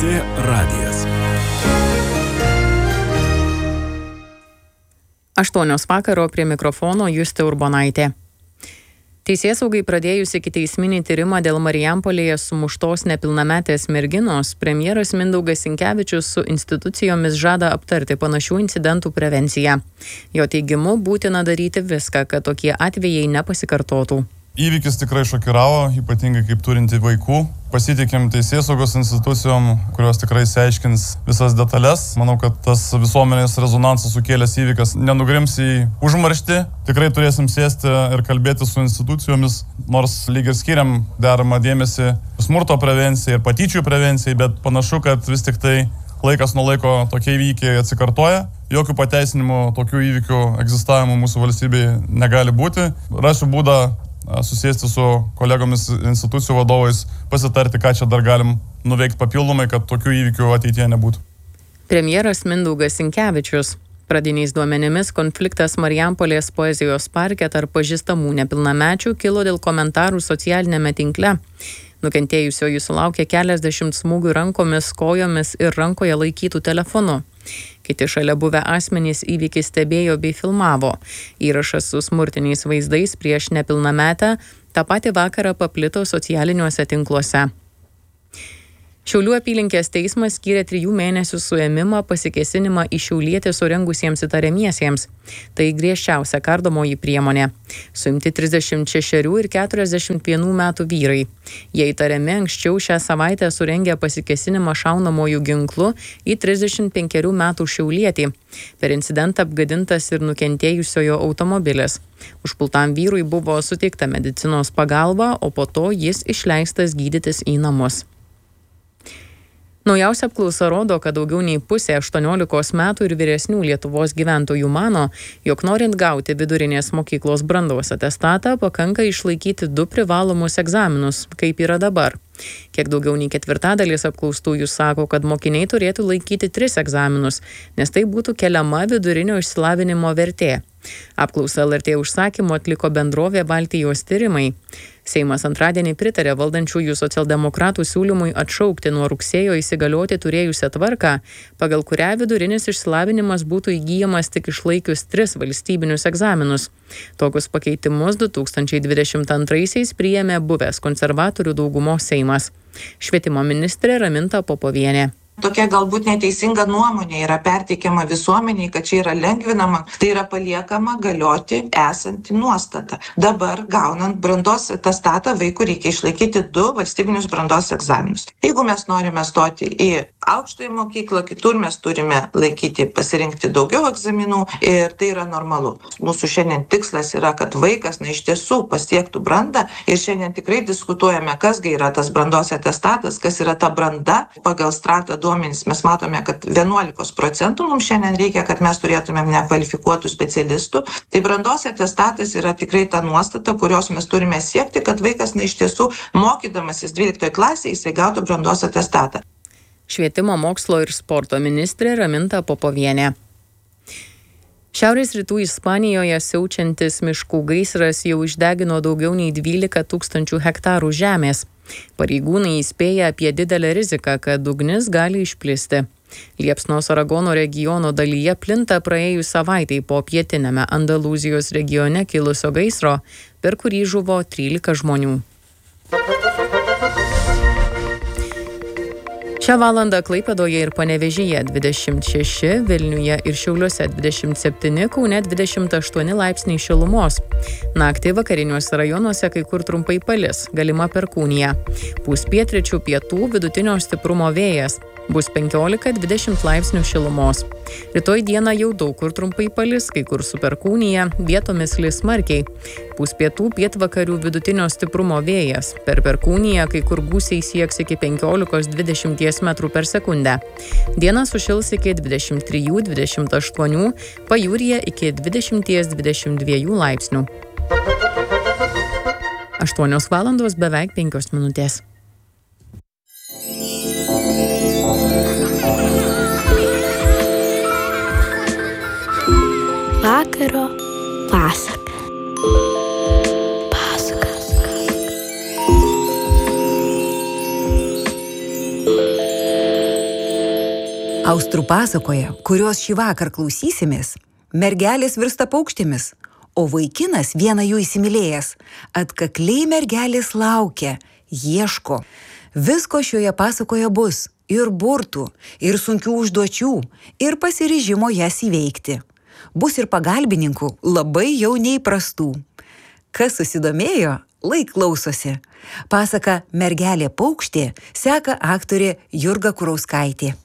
LRT radijas. 8 vakaro prie mikrofono Justė Urbonaitė. Teisėsaugai pradėjus ikiteisminį tyrimą dėl Marijampolėje sumuštos nepilnametės merginos, premjeras Mindaugas Sinkevičius su institucijomis žada aptarti panašių incidentų prevenciją. Jo teigimu būtina daryti viską, kad tokie atvejai nepasikartotų. Įvykis tikrai šokiravo, ypatingai kaip turinti vaikų. Pasitikim teisėsaugos institucijom, kurios tikrai išsiaiškins visas detalės. Manau, kad tas visuomenės rezonansas sukėlęs įvykas nenugrims į užmarštį. Tikrai turėsim sėsti ir kalbėti su institucijomis, nors lyg ir skiriam deramą dėmesį smurto prevencijai ir patyčių prevencijai, bet panašu, kad vis tik tai laikas nuo laiko tokie įvykiai atsikartoja. Jokių pateisinimų tokių įvykių egzistavimo mūsų valstybėje negali būti. Rasiu būdą susėsti su kolegomis institucijų vadovais, pasitarti, ką čia dar galim nuveikti papildomai, kad tokių įvykių ateityje nebūtų. Premjeras Mindaugas Sinkevičius. Pradiniais duomenimis konfliktas Marijampolės poezijos parke tarp pažįstamų nepilnamečių kilo dėl komentarų socialinėme tinkle. Nukentėjusioji sulaukė keliasdešimt smūgių rankomis, kojomis ir rankoje laikytų telefonu. Kiti šalia buvę asmenys įvykį stebėjo bei filmavo. Įrašas su smurtiniais vaizdais prieš nepilnametę tą patį vakarą paplito socialiniuose tinkluose. Šiaulių apylinkės teismas skyrė 3 mėnesių suėmimą pasikėsinimą į šiaulietį surengusiems įtariamiesiems. Tai griežčiausia kardomoji priemonė. Suimti 36 ir 41 metų vyrai. Jie įtariami anksčiau šią savaitę surengė pasikėsinimą šaunamojų ginklu į 35 metų šiaulietį. Per incidentą apgadintas ir nukentėjusiojo automobilis. Užpultam vyrui buvo suteikta medicinos pagalba, o po to jis išleistas gydytis į namus. Naujausia apklausa rodo, kad daugiau nei pusė 18 metų ir vyresnių Lietuvos gyventojų mano, jog norint gauti vidurinės mokyklos brandos atestatą, pakanka išlaikyti 2 privalomus egzaminus, kaip yra dabar. Kiek daugiau nei ketvirtadalis apklaustųjų sako, kad mokiniai turėtų laikyti 3 egzaminus, nes tai būtų keliama vidurinio išsilavinimo vertė. Apklausą LRT užsakymu atliko bendrovė Baltijos tyrimai. Seimas antradienį pritarė valdančiųjų socialdemokratų siūlymui atšaukti nuo rugsėjo įsigalioti turėjusią tvarką, pagal kurią vidurinis išsilavinimas būtų įgyjamas tik išlaikius 3 valstybinius egzaminus. Tokius pakeitimus 2022-aisiais priėmė buvęs konservatorių daugumos Seimas. Švietimo ministrė Raminta Popovienė. Tokia galbūt neteisinga nuomonė yra perteikiama visuomeniai, kad čia yra lengvinama, tai yra paliekama galioti esanti nuostata. Dabar, gaunant brandos atestatą, vaikų reikia išlaikyti 2 valstybinius brandos egzaminus. Jeigu mes norime stoti į aukštąją mokyklą, kitur mes turime pasirinkti daugiau egzaminų ir tai yra normalu. Mūsų šiandien tikslas yra, kad vaikas iš tiesų pasiektų brandą ir šiandien tikrai diskutuojame, kasgi yra tas brandos atestatas, kas yra ta branda. Pagal Stratą duomenys mes matome, kad 11% mums šiandien reikia, kad mes turėtumėm nekvalifikuotų specialistų. Tai brandos atestatas yra tikrai ta nuostata, kurios mes turime siekti, kad vaikas iš tiesų mokydamasis 12 klasėje jisai gautų brandos atestatą. Švietimo, mokslo ir sporto ministrė Raminta Popovienė. Šiaurės rytų Ispanijoje siaučiantis miškų gaisras jau išdegino daugiau nei 12 000 hektarų žemės. Pareigūnai įspėja apie didelę riziką, kad ugnis gali išplisti. Liepsnos Aragono regiono dalyje plinta praėjus savaitai po pietiniame Andalūzijos regione kilusio gaisro, per kurį žuvo 13 žmonių. Šią valandą Klaipėdoje ir Panevėžyje 26, Vilniuje ir Šiauliuose 27, Kaune 28 laipsniai šilumos. Naktį vakariniuose rajonuose kai kur trumpai palis, galima perkūnija. Pūs pietryčių pietų vidutinio stiprumo vėjas. Bus 15-20 laipsnių šilumos. Rytoj dieną jau daug kur trumpai palis, kai kur su perkūnija, vietomis lis smarkiai. Pūs pietų pietvakarių vidutinio stiprumo vėjas. Per perkūniją kai kur gūsiai sieks iki 15-20 metrų per sekundę. Dieną sušils iki 23-28, pajūryje iki 20-22 laipsnių. 8 valandos beveik 5 minutės. Vakaro pasaka. Austrų pasakoje, kurios šį vakar klausysimės, mergelės virsta paukštėmis, o vaikinas vieną jų įsimylėjęs, atkakliai mergelės laukia, ieško. Visko šioje pasakoje bus ir burtų, ir sunkių užduočių, ir pasiryžimo jas įveikti. Bus ir pagalbininkų labai jau neįprastų. Kas susidomėjo, lai klausosi. Pasaką Mergelė paukštė seka aktorė Jurga Kurauskaitė.